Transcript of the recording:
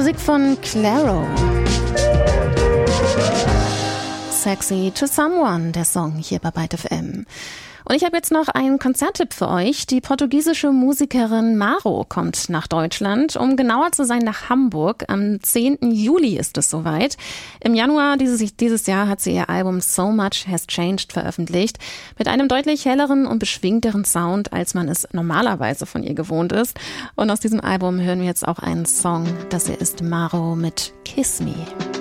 Musik von Clairo. Sexy to Someone, der Song hier bei Byte FM. Und ich habe jetzt noch einen Konzerttipp für euch. Die portugiesische Musikerin Maro kommt nach Deutschland, um genauer zu sein nach Hamburg. Am 10. Juli ist es soweit. Im Januar dieses Jahr hat sie ihr Album So Much Has Changed veröffentlicht, mit einem deutlich helleren und beschwingteren Sound, als man es normalerweise von ihr gewohnt ist. Und aus diesem Album hören wir jetzt auch einen Song, das hier ist Maro mit Kiss Me.